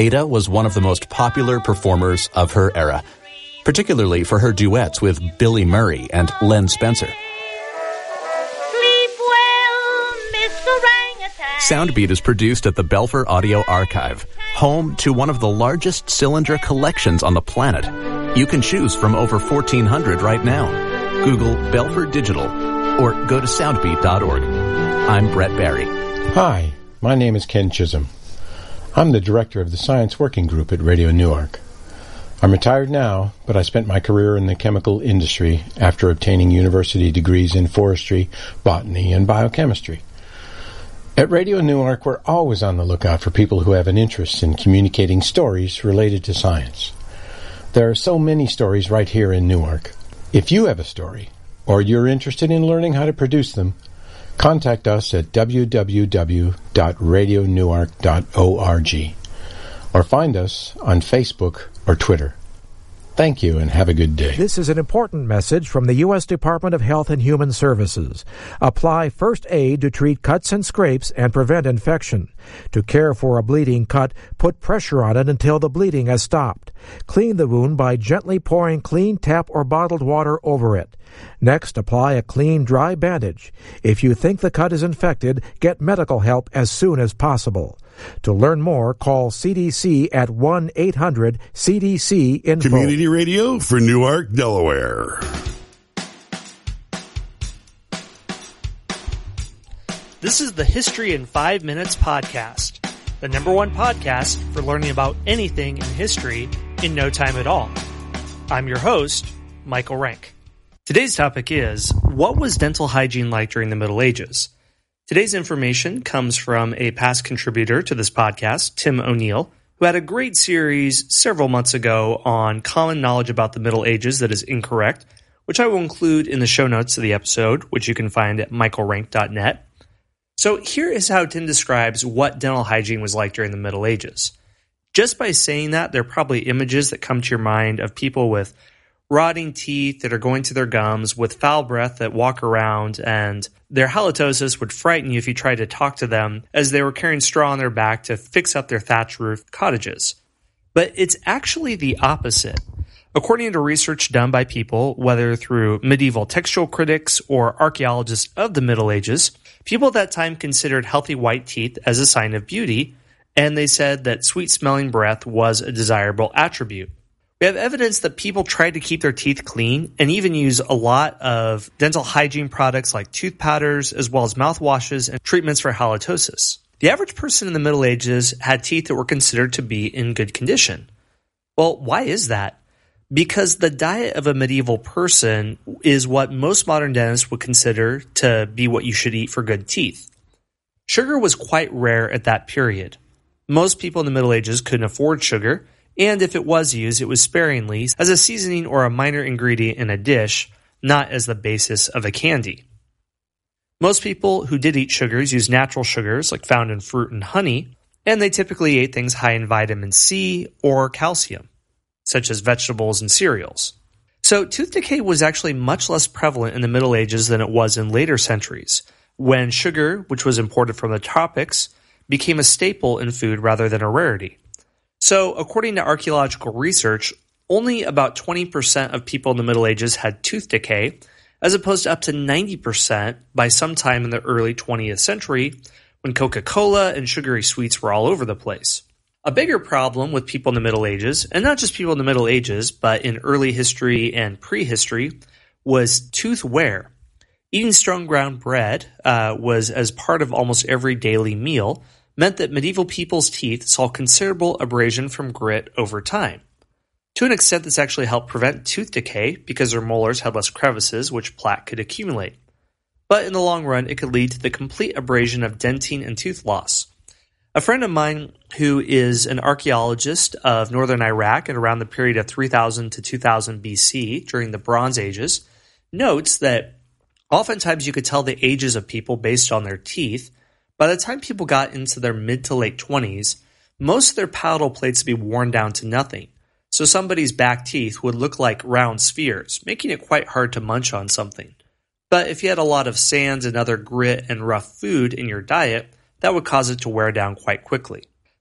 Ada was one of the most popular performers of her era, particularly for her duets with Billy Murray and Len Spencer. Sleep well, Miss Orangutan. Soundbeat is produced at the Belfer Audio Archive, home to one of the largest cylinder collections on the planet. You can choose from over 1,400 right now. Google Belfer Digital or go to soundbeat.org. I'm Brett Barry. Hi, my name is Ken Chisholm. I'm the director of the Science Working Group at Radio Newark. I'm retired now, but I spent my career in the chemical industry after obtaining university degrees in forestry, botany, and biochemistry. At Radio Newark, we're always on the lookout for people who have an interest in communicating stories related to science. There are so many stories right here in Newark. If you have a story, or you're interested in learning how to produce them, contact us at www.radionewark.org or find us on Facebook or Twitter. Thank you and have a good day. This is an important message from the U.S. Department of Health and Human Services. Apply first aid to treat cuts and scrapes and prevent infection. To care for a bleeding cut, put pressure on it until the bleeding has stopped. Clean the wound by gently pouring clean tap or bottled water over it. Next, apply a clean, dry bandage. If you think the cut is infected, get medical help as soon as possible. To learn more, call CDC at 1-800-CDC-INFO. Community radio for Newark, Delaware. This is the History in 5 Minutes podcast, the #1 podcast for learning about anything in history in no time at all. I'm your host, Michael Rank. Today's topic is, what was dental hygiene like during the Middle Ages? Today's information comes from a past contributor to this podcast, Tim O'Neill, who had a great series several months ago on common knowledge about the Middle Ages that is incorrect, which I will include in the show notes of the episode, which you can find at michaelrank.net. So here is how Tim describes what dental hygiene was like during the Middle Ages. Just by saying that, there are probably images that come to your mind of people with rotting teeth that are going to their gums, with foul breath that walk around, and their halitosis would frighten you if you tried to talk to them as they were carrying straw on their back to fix up their thatch roof cottages. But it's actually the opposite. According to research done by people, whether through medieval textual critics or archaeologists of the Middle Ages, people at that time considered healthy white teeth as a sign of beauty, and they said that sweet-smelling breath was a desirable attribute. We have evidence that people tried to keep their teeth clean and even use a lot of dental hygiene products like tooth powders as well as mouthwashes and treatments for halitosis. The average person in the Middle Ages had teeth that were considered to be in good condition. Well, why is that? Because the diet of a medieval person is what most modern dentists would consider to be what you should eat for good teeth. Sugar was quite rare at that period. Most people in the Middle Ages couldn't afford sugar, and if it was used, it was sparingly as a seasoning or a minor ingredient in a dish, not as the basis of a candy. Most people who did eat sugars used natural sugars like found in fruit and honey, and they typically ate things high in vitamin C or calcium, such as vegetables and cereals. So tooth decay was actually much less prevalent in the Middle Ages than it was in later centuries, when sugar, which was imported from the tropics, became a staple in food rather than a rarity. So, according to archaeological research, only about 20% of people in the Middle Ages had tooth decay, as opposed to up to 90% by sometime in the early 20th century, when Coca-Cola and sugary sweets were all over the place. A bigger problem with people in the Middle Ages, and not just people in the Middle Ages, but in early history and prehistory, was tooth wear. Eating stone ground bread was as part of almost every daily meal, meant that medieval people's teeth saw considerable abrasion from grit over time. To an extent, this actually helped prevent tooth decay because their molars had less crevices, which plaque could accumulate. But in the long run, it could lead to the complete abrasion of dentin and tooth loss. A friend of mine who is an archaeologist of northern Iraq at around the period of 3000 to 2000 BC during the Bronze Ages notes that oftentimes you could tell the ages of people based on their teeth. By the time people got into their mid to late 20s, most of their palatal plates would be worn down to nothing, so somebody's back teeth would look like round spheres, making it quite hard to munch on something. But if you had a lot of sands and other grit and rough food in your diet, that would cause it to wear down quite quickly.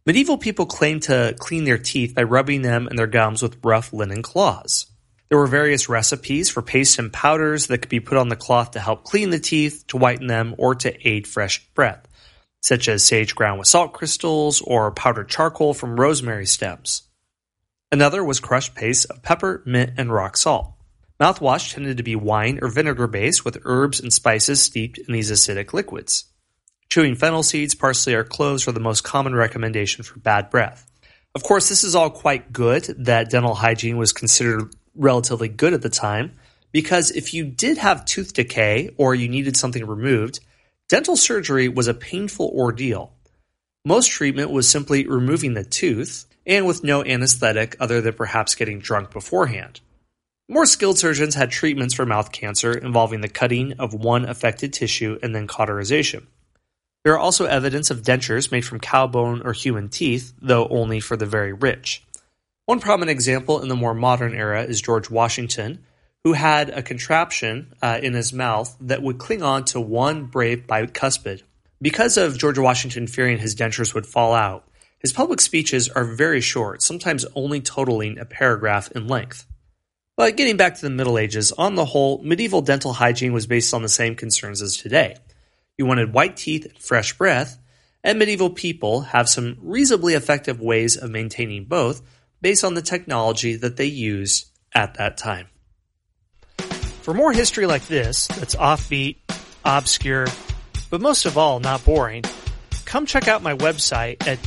Medieval people claimed to clean their teeth by rubbing them and their gums with rough linen cloths. There were various recipes for paste and powders that could be put on the cloth to help clean the teeth, to whiten them, or to aid fresh breath, such as sage ground with salt crystals or powdered charcoal from rosemary stems. Another was crushed paste of pepper, mint, and rock salt. Mouthwash tended to be wine or vinegar based with herbs and spices steeped in these acidic liquids. Chewing fennel seeds, parsley, or cloves are the most common recommendation for bad breath. Of course, this is all quite good that dental hygiene was considered relatively good at the time, because if you did have tooth decay or you needed something removed, dental surgery was a painful ordeal. Most treatment was simply removing the tooth, and with no anesthetic other than perhaps getting drunk beforehand. More skilled surgeons had treatments for mouth cancer involving the cutting of one affected tissue and then cauterization. There are also evidence of dentures made from cow bone or human teeth, though only for the very rich. One prominent example in the more modern era is George Washington, who had a contraption in his mouth that would cling on to one brave bicuspid. Because of George Washington fearing his dentures would fall out, his public speeches are very short, sometimes only totaling a paragraph in length. But getting back to the Middle Ages, on the whole, medieval dental hygiene was based on the same concerns as today. You wanted white teeth and fresh breath, and medieval people have some reasonably effective ways of maintaining both based on the technology that they used at that time. For more history like this, that's offbeat, obscure, but most of all not boring, come check out my website at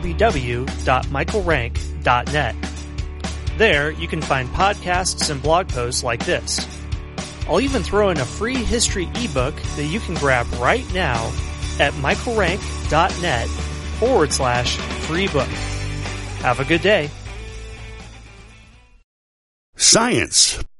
www.michaelrank.net. There, you can find podcasts and blog posts like this. I'll even throw in a free history ebook that you can grab right now at michaelrank.net/free book. Have a good day. Science